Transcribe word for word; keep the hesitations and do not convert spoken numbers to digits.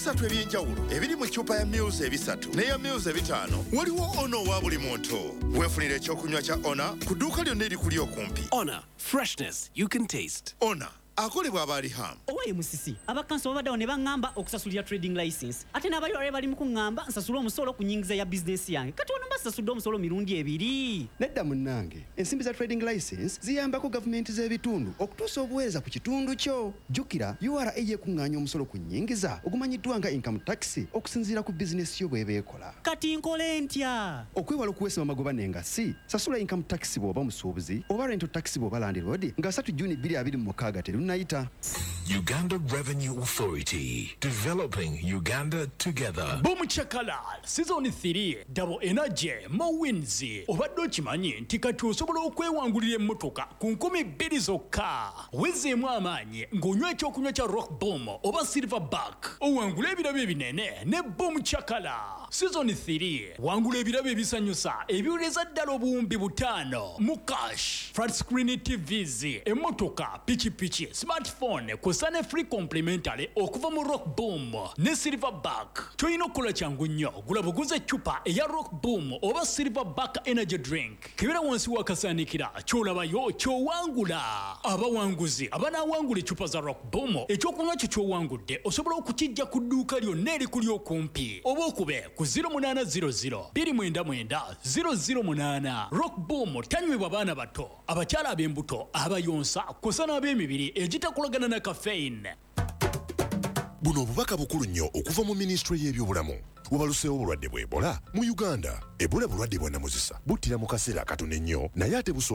ebisatu ebyenjawulo ebiri mu ccupa ya Mils ebisatu n'eya Mils ebitaano waliwo ono wa buli muntu. Weefunira ekyokunywa kya Ona ku dduuka lyonna erikuli okumpi. Ona, freshness you can taste. Ona akolebwa abali ham. Owaye musisi abakanso babaddawo ne baŋŋamba okusasulira trading license ate n'abayolale bali mu kuŋŋamba nsasula omusolo ku nnyingiza ya bizinesi yange kati ono mbasasudde omusolo mirundi ebiri. Nedda munnange ensimbi za trading license ziyambako gavumenti z'ebitundu okutuusa obuweereza ku kitundu kyo. Jjukira U R A yeekuŋŋaanya omusolo ku nnyingiza ogumanyiddwa nga income tax okusinziira ku bizinesi yo bw'eba ekola. Kati nkole ntya? Okwewala okuweesa amagoba n'engassi sasula income tax bw'oba musuubuzi oba rental tax bw'oba landlord nga three June bbiri abiri mu mukaaga terunnayita. Uganda Revenue Authority, developing Uganda together. Boom Chakalal, Season three, Double Energy, Mo Wins. Obadde okimanyi nti kati osobola okwewangulira emmotoka ku nkumi bbiri zokka. Wezzeemu amaanyi ng'onywa ekyokunywa kya Rock Boom oba Silverback. Owangula ebirabo ebinene ne Boom Chakala. Season three, wangula ebirabo ebisanyusa ebiwuleza ddala obuwumbi butaano mu cash. Flat screen T Vs, emmotoka, pichi pichi, smartphone, kusane free complimentary okuva mu Rock Boom ne Silverback. Toyina okukola kyangu nnyo gula buguze eccupa eya Rock Boom oba Silverback energy drink. Kibera wansi wakasaanikira ky'olabayo ky'owangula. Abawanguzi abanaawangula eccupa za Rock Boom ekyokunywa kyo ky'owangudde osobola okukijja ku dduuka lyonna erikuli okumpi oba okube ku zero eight zero zero two nine nine zero zero eight. Rock Boom tanywebwa baana bato, abakyala ab'embuto, abayonsa kusana ab'emibiri egitakolagana na caffeine. Buno obubaka bukulu nnyo okuva mu Ministry y'ebyobulamu. Wabaluseewo obulwadde bwa Ebola mu Uganda. Ebola bulwadde bwa namuzisa buttira mu kaseera katono ennyo naye ate buso